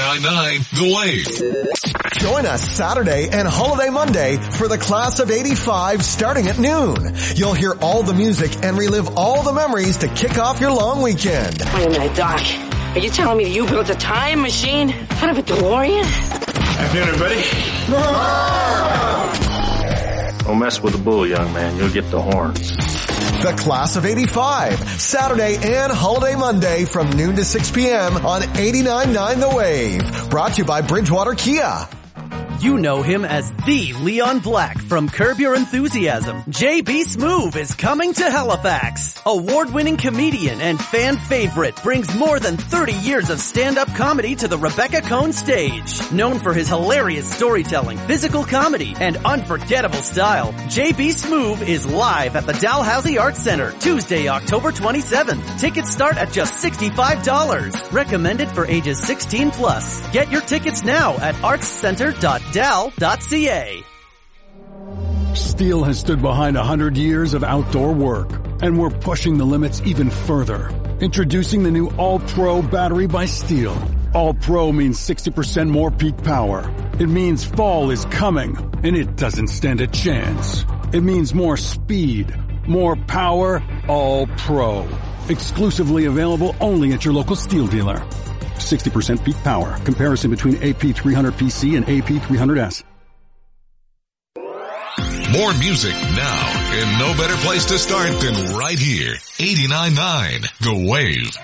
89.9 The Wave. Join us Saturday and Holiday Monday for the Class of 85 starting at noon. You'll hear all the music and relive all the memories to kick off your long weekend. Wait a minute, Doc. Are you telling me that you built a time machine? Kind of a DeLorean? Afternoon, everybody. Don't mess with the bull, young man. You'll get the horns. The Class of 85, Saturday and Holiday Monday from noon to 6 p.m. on 89.9 The Wave. Brought to you by Bridgewater Kia. You know him as the Leon Black from Curb Your Enthusiasm. J.B. Smoove is coming to Halifax. Award-winning comedian and fan favorite brings more than 30 years of stand-up comedy to the Rebecca Cohn stage. Known for his hilarious storytelling, physical comedy, and unforgettable style, J.B. Smoove is live at the Dalhousie Arts Center Tuesday, October 27th. Tickets start at just $65. Recommended for ages 16 plus. Get your tickets now at artscenter.dal.ca. Steel has stood behind 100 years of outdoor work, and we're pushing the limits even further. Introducing the new All-Pro battery by Steel. All-Pro means 60% more peak power. It means fall is coming, and it doesn't stand a chance. It means more speed, more power, All-Pro. Exclusively available only at your local Steel dealer. 60% peak power. Comparison between AP300PC and AP300S. More music now, and no better place to start than right here. 89.9 The Wave.